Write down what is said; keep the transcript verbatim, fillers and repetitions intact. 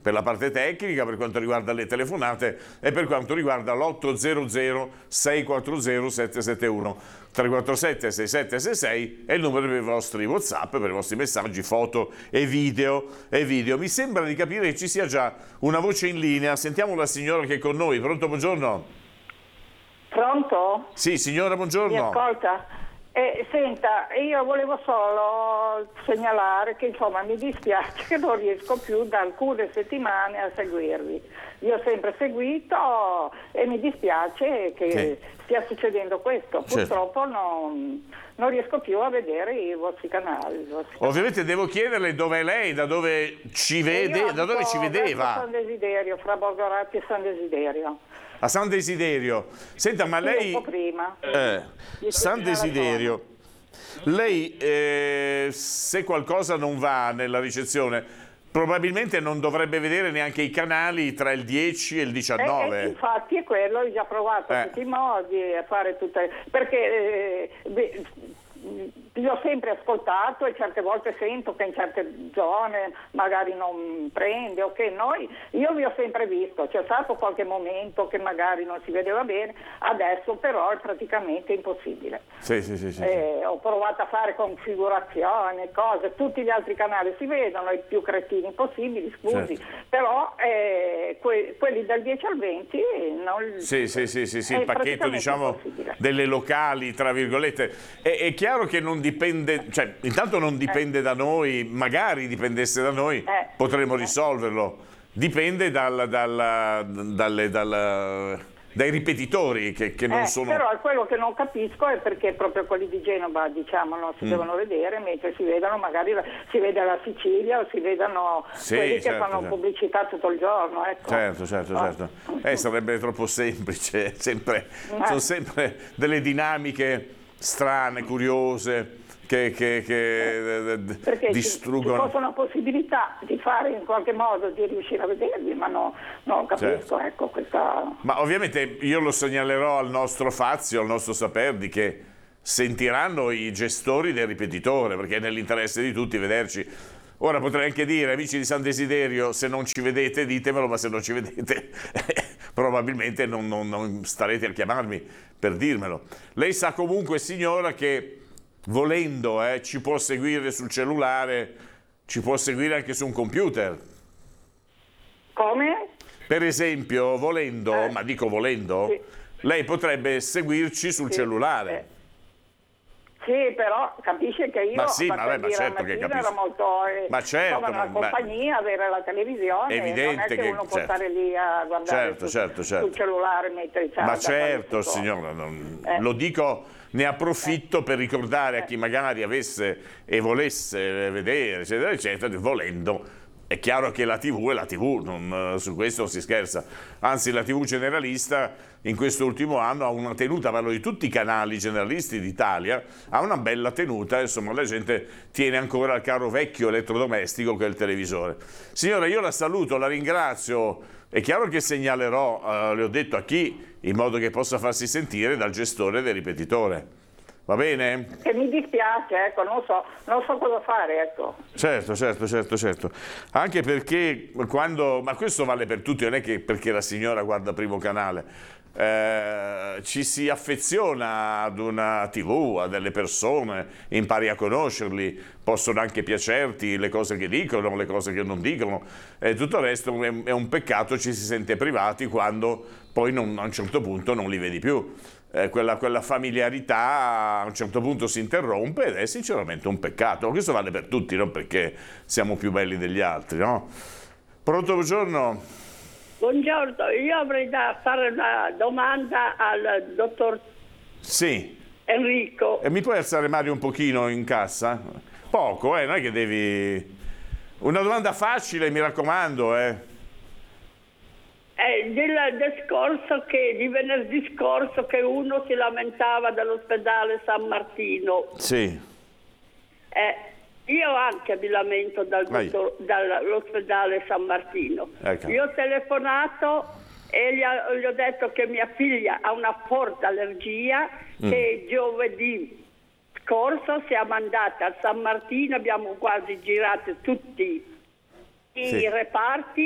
per la parte tecnica, per quanto riguarda le telefonate e per quanto riguarda l'otto zero zero sei quattro zero sette sette uno. tre quattro sette sei sette sei sei è il numero per i vostri WhatsApp, per i vostri messaggi, foto e video, e video. Mi sembra di capire che ci sia già una voce in linea. Sentiamo la signora che è con noi. Pronto, buongiorno? Pronto? Sì, signora, buongiorno. Mi ascolta? Eh, senta, io volevo solo segnalare che insomma mi dispiace che non riesco più da alcune settimane a seguirvi. Vi ho sempre seguito e mi dispiace che Sì. stia succedendo questo. Certo. Purtroppo non, non riesco più a vedere i vostri canali. I vostri Ovviamente devo chiederle dove è lei, da dove ci vede, Io da dove ci abito verso vedeva. San Desiderio, fra Borgorati e San Desiderio. A San Desiderio. Senta, ma Sì, lei... un po' prima. Eh, San Desiderio. Lei, eh, se qualcosa non va nella ricezione, probabilmente non dovrebbe vedere neanche i canali tra il dieci e il diciannove. Eh, eh, infatti è quello, ho già provato Eh. tutti i modi a fare tutte... Perché eh, beh, li ho sempre ascoltato e certe volte sento che in certe zone magari non prende o che noi, io vi ho sempre visto, c'è stato qualche momento che magari non si vedeva bene, adesso però è praticamente impossibile. Sì, sì, sì, sì, Eh, ho provato a fare configurazioni, cose, tutti gli altri canali si vedono, i più cretini possibili, scusi, Certo. però eh, que- quelli dal dieci al venti non... Sì, sì, sì, sì, sì, è il pacchetto, praticamente diciamo, impossibile. delle locali, tra virgolette. È, è chiaro che non dipende, cioè, intanto non dipende da noi, magari dipendesse da noi, Eh. potremmo Eh. risolverlo. Dipende dal, dal, dalle, dal, dai ripetitori che, che non Eh, sono... però è quello che non capisco è perché proprio quelli di Genova, diciamo, non si Mm. devono vedere, mentre si vedono magari la- si vede la Sicilia o si vedono Sì, quelli che certo, fanno certo. pubblicità tutto il giorno, ecco. Certo, certo, Ah. certo. Eh, sarebbe troppo semplice, sempre, sono sempre delle dinamiche strane, curiose, che, che, che eh, Perché ci- distruggono. ci fosse una possibilità di fare in qualche modo, di riuscire a vederli, ma no, non capisco, Certo. ecco, questa... Ma ovviamente io lo segnalerò al nostro Fazio, al nostro Saperdi, che sentiranno i gestori del ripetitore, perché è nell'interesse di tutti vederci. Ora potrei anche dire, amici di San Desiderio, se non ci vedete ditemelo, ma se non ci vedete probabilmente non, non, non starete a chiamarmi per dirmelo. Lei sa comunque, signora, che volendo eh, ci può seguire sul cellulare, ci può seguire anche su un computer. Come? Per esempio, volendo, Eh. ma dico volendo, Sì. lei potrebbe seguirci sul Sì. cellulare. Eh. Sì, però capisce che io Ma sì, a ma vabbè, ma dire, certo al che mattino capisco. era molto eh, Ma certo, insomma, una ma- ma- compagnia, avere la televisione, Evidente non è che, che- uno può certo. stare lì a guardare Certo, su- certo, certo. sul cellulare mentre i Ma certo, signora, non- Eh. lo dico, ne approfitto per ricordare a chi magari avesse e volesse vedere, eccetera, eccetera, volendo. È chiaro che la tivù è la tivù, non, su questo non si scherza. Anzi, la tivù generalista in questo ultimo anno ha una tenuta, parlo di tutti i canali generalisti d'Italia, ha una bella tenuta, insomma la gente tiene ancora il caro vecchio elettrodomestico che è il televisore. Signora, io la saluto, la ringrazio, è chiaro che segnalerò, eh, le ho detto a chi, in modo che possa farsi sentire dal gestore del ripetitore. Va bene? Che mi dispiace, ecco, non so, non so cosa fare, ecco. Certo, certo, certo, certo. Anche perché quando, ma questo vale per tutti, non è che perché la signora guarda Primo Canale, eh, ci si affeziona ad una tivù, a delle persone, impari a conoscerli, possono anche piacerti le cose che dicono, le cose che non dicono, e tutto il resto è, è un peccato, ci si sente privati quando poi non, a un certo punto non li vedi più. Eh, quella, quella familiarità a un certo punto si interrompe ed è sinceramente un peccato. Questo vale per tutti, non perché siamo più belli degli altri, no? Pronto, buongiorno? Buongiorno, io avrei da fare una domanda al dottor Sì. Enrico. E mi puoi alzare Mario un pochino in cassa? Poco, eh, non è che devi... Una domanda facile, mi raccomando, eh. Eh, del discorso che di venerdì scorso che uno si lamentava dall'ospedale San Martino. Sì. Eh, io anche mi lamento dal Vai. dottor- dall'ospedale San Martino. Ecco. Io ho telefonato e gli, ha- gli ho detto che mia figlia ha una forte allergia, Mm. che giovedì scorso siamo andati a San Martino, abbiamo quasi girato tutti i Sì. reparti